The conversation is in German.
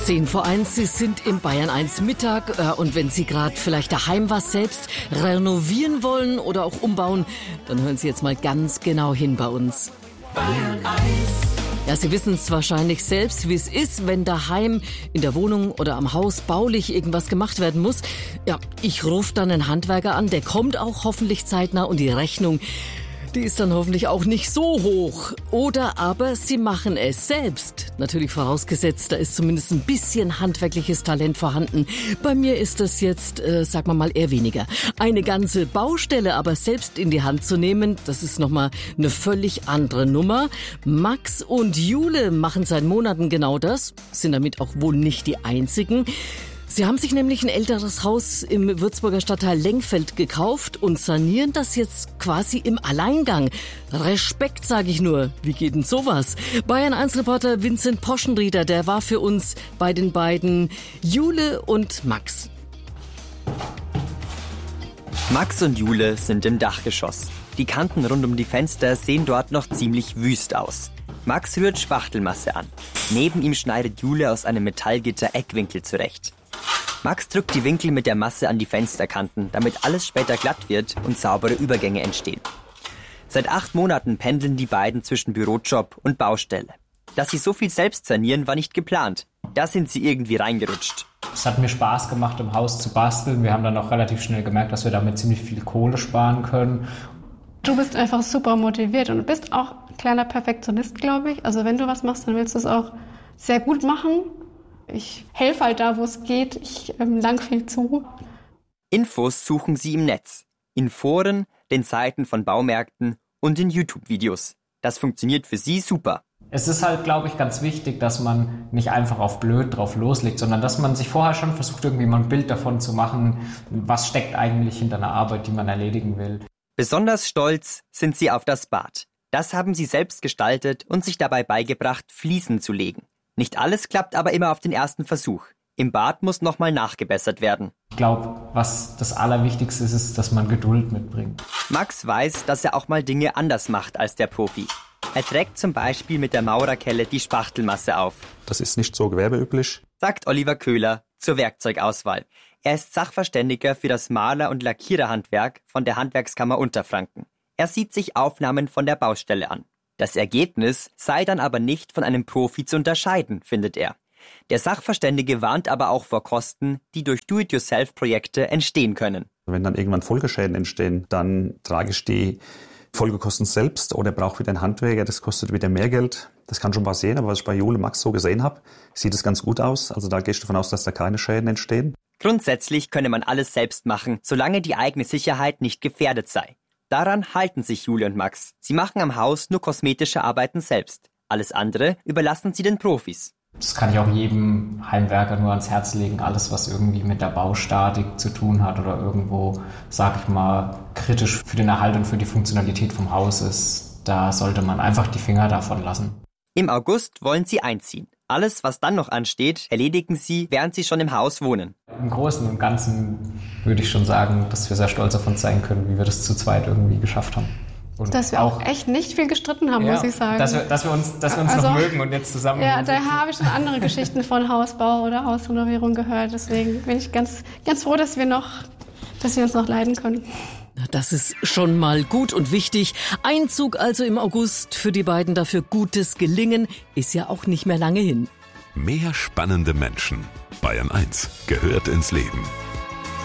10:10, Sie sind im Bayern 1 Mittag und wenn Sie gerade vielleicht daheim was selbst renovieren wollen oder auch umbauen, dann hören Sie jetzt mal ganz genau hin bei uns. Bayern 1. Ja, Sie wissen es wahrscheinlich selbst, wie es ist, wenn daheim in der Wohnung oder am Haus baulich irgendwas gemacht werden muss. Ja, ich rufe dann einen Handwerker an, der kommt auch hoffentlich zeitnah und die Rechnung, die ist dann hoffentlich auch nicht so hoch. Oder aber Sie machen es selbst. Natürlich vorausgesetzt, da ist zumindest ein bisschen handwerkliches Talent vorhanden. Bei mir ist das jetzt, sagen wir mal, eher weniger. Eine ganze Baustelle aber selbst in die Hand zu nehmen, das ist nochmal eine völlig andere Nummer. Max und Jule machen seit Monaten genau das, sind damit auch wohl nicht die einzigen. Sie haben sich nämlich ein älteres Haus im Würzburger Stadtteil Lengfeld gekauft und sanieren das jetzt quasi im Alleingang. Respekt, sage ich nur. Wie geht denn sowas? Bayern 1 Reporter Vincent Poschenrieder, der war für uns bei den beiden Jule und Max. Max und Jule sind im Dachgeschoss. Die Kanten rund um die Fenster sehen dort noch ziemlich wüst aus. Max rührt Spachtelmasse an. Neben ihm schneidet Jule aus einem Metallgitter Eckwinkel zurecht. Max drückt die Winkel mit der Masse an die Fensterkanten, damit alles später glatt wird und saubere Übergänge entstehen. Seit 8 Monaten pendeln die beiden zwischen Bürojob und Baustelle. Dass sie so viel selbst sanieren, war nicht geplant. Da sind sie irgendwie reingerutscht. Es hat mir Spaß gemacht, im Haus zu basteln. Wir haben dann auch relativ schnell gemerkt, dass wir damit ziemlich viel Kohle sparen können. Du bist einfach super motiviert und du bist auch ein kleiner Perfektionist, glaube ich. Also wenn du was machst, dann willst du es auch sehr gut machen. Ich helfe halt da, wo es geht. Ich lang viel zu. Infos suchen sie im Netz. In Foren, den Seiten von Baumärkten und in YouTube-Videos. Das funktioniert für sie super. Es ist halt, glaube ich, ganz wichtig, dass man nicht einfach auf blöd drauf loslegt, sondern dass man sich vorher schon versucht, irgendwie mal ein Bild davon zu machen, was steckt eigentlich hinter einer Arbeit, die man erledigen will. Besonders stolz sind sie auf das Bad. Das haben sie selbst gestaltet und sich dabei beigebracht, Fliesen zu legen. Nicht alles klappt aber immer auf den ersten Versuch. Im Bad muss nochmal nachgebessert werden. Ich glaube, was das Allerwichtigste ist, dass man Geduld mitbringt. Max weiß, dass er auch mal Dinge anders macht als der Profi. Er trägt zum Beispiel mit der Maurerkelle die Spachtelmasse auf. Das ist nicht so gewerbeüblich, sagt Oliver Köhler zur Werkzeugauswahl. Er ist Sachverständiger für das Maler- und Lackiererhandwerk von der Handwerkskammer Unterfranken. Er sieht sich Aufnahmen von der Baustelle an. Das Ergebnis sei dann aber nicht von einem Profi zu unterscheiden, findet er. Der Sachverständige warnt aber auch vor Kosten, die durch Do-it-yourself-Projekte entstehen können. Wenn dann irgendwann Folgeschäden entstehen, dann trage ich die Folgekosten selbst oder brauche wieder einen Handwerker, das kostet wieder mehr Geld. Das kann schon passieren, aber was ich bei Jule und Max so gesehen habe, sieht es ganz gut aus. Also da gehe ich davon aus, dass da keine Schäden entstehen. Grundsätzlich könne man alles selbst machen, solange die eigene Sicherheit nicht gefährdet sei. Daran halten sich Jule und Max. Sie machen am Haus nur kosmetische Arbeiten selbst. Alles andere überlassen sie den Profis. Das kann ich auch jedem Heimwerker nur ans Herz legen. Alles, was irgendwie mit der Baustatik zu tun hat oder irgendwo, sag ich mal, kritisch für den Erhalt und für die Funktionalität vom Haus ist, da sollte man einfach die Finger davon lassen. Im August wollen sie einziehen. Alles, was dann noch ansteht, erledigen sie, während sie schon im Haus wohnen. Im Großen und Ganzen würde ich schon sagen, dass wir sehr stolz auf uns sein können, wie wir das zu zweit irgendwie geschafft haben. Und dass wir auch echt nicht viel gestritten haben, muss ich sagen. Dass wir uns also, noch mögen und jetzt zusammen. Ja, da habe ich schon andere Geschichten von Hausbau oder Hausrenovierung gehört. Deswegen bin ich ganz, ganz froh, dass wir uns noch leiden können. Das ist schon mal gut und wichtig. Einzug also im August für die beiden, dafür gutes Gelingen, ist ja auch nicht mehr lange hin. Mehr spannende Menschen. Bayern 1 gehört ins Leben.